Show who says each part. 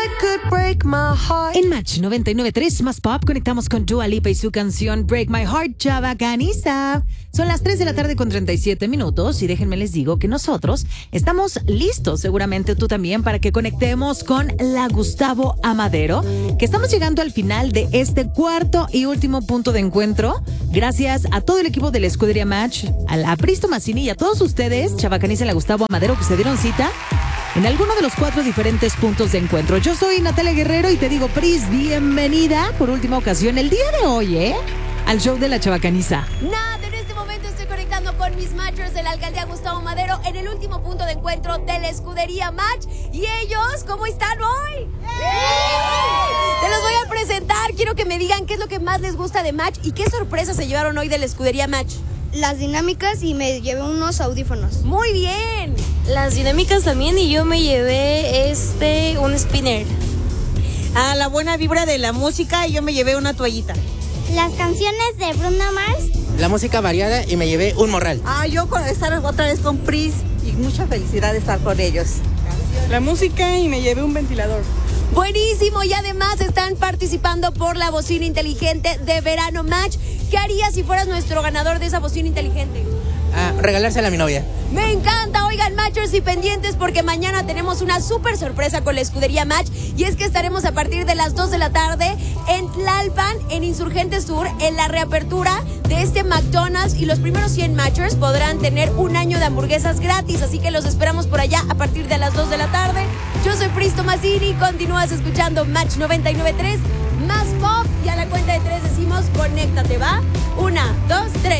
Speaker 1: En Match 99.3 más pop conectamos con Dua Lipa y su canción Break My Heart, Chavacaniza. Son las 3 de la tarde con 37 minutos y déjenme les digo que nosotros estamos listos, seguramente tú también, para que conectemos con la Gustavo Amadero, que estamos llegando al final de este cuarto y último punto de encuentro. Gracias a todo el equipo de la Escudería Match, a la Pristo Mazzini y a todos ustedes, Chavacaniza y la Gustavo Amadero, que se dieron cita en alguno de los 4 diferentes puntos de encuentro. Yo soy Natalia Guerrero y te digo, Pris, bienvenida por última ocasión el día de hoy, al show de la Chavacaniza.
Speaker 2: Nada, en este momento estoy conectando con mis matchers de la alcaldía Gustavo Madero en el último punto de encuentro de la Escudería Match. ¿Y ellos cómo están hoy? Te los voy a presentar. Quiero que me digan qué es lo que más les gusta de Match y qué sorpresas se llevaron hoy de la Escudería Match.
Speaker 3: Las dinámicas y me llevé unos audífonos.
Speaker 2: Muy bien.
Speaker 4: Las dinámicas también y yo me llevé un spinner.
Speaker 5: A la buena vibra de la música y yo me llevé una toallita.
Speaker 3: Las canciones de Bruno Mars.
Speaker 6: La música variada y me llevé un morral.
Speaker 5: Yo con estar otra vez con Pris y mucha felicidad de estar con ellos.
Speaker 7: La música y me llevé un ventilador.
Speaker 2: Buenísimo, y además están participando por la bocina inteligente de Verano Match. ¿Qué harías si fueras nuestro ganador de esa bocina inteligente?
Speaker 6: Regalársela a mi novia.
Speaker 2: Me encanta, oigan, matchers y pendientes, porque mañana tenemos una súper sorpresa con la Escudería Match, y es que estaremos a partir de las 2 de la tarde en Tlalpan, en Insurgente Sur, en la reapertura de este McDonald's, y los primeros 100 matchers podrán tener un año de hamburguesas gratis, así que los esperamos por allá a partir de las 2 de la tarde. Yo soy Pristo Mazzini, continúas escuchando Match 99.3, más pop, y a la cuenta de 3 decimos, conéctate, ¿va? 1, 2, 3.